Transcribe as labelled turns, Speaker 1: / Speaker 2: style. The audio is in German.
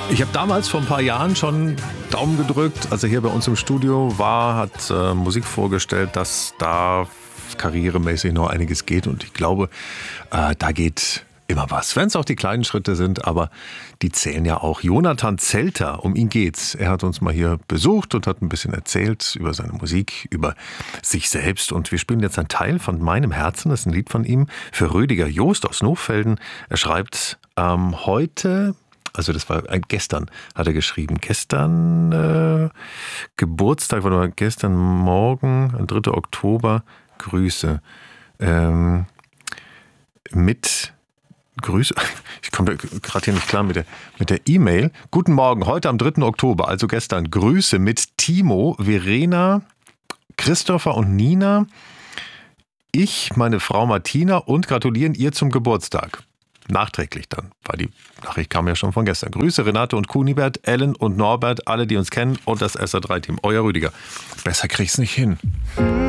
Speaker 1: Ich habe damals vor ein paar Jahren schon Daumen gedrückt, als er hier bei uns im Studio war, hat Musik vorgestellt, dass da karrieremäßig noch einiges geht. Und ich glaube, da geht immer was. Wenn es auch die kleinen Schritte sind, aber die zählen ja auch. Jonathan Zelter, um ihn geht's. Er hat uns mal hier besucht und hat ein bisschen erzählt über seine Musik, über sich selbst. Und wir spielen jetzt einen Teil von Meinem Herzen. Das ist ein Lied von ihm für Rüdiger Joost aus Nochfelden. Er schreibt heute... Also das war gestern, hat er geschrieben. Gestern Geburtstag, warte mal, gestern Morgen, 3. Oktober, Grüße. Mit Grüße, ich komme gerade hier nicht klar mit der E-Mail. Guten Morgen, heute am 3. Oktober, also gestern, Grüße mit Timo, Verena, Christopher und Nina, ich, meine Frau Martina und gratulieren ihr zum Geburtstag. Nachträglich dann, weil die Nachricht kam ja schon von gestern. Grüße Renate und Kunibert, Ellen und Norbert, alle, die uns kennen und das SR3-Team. Euer Rüdiger. Besser krieg's nicht hin.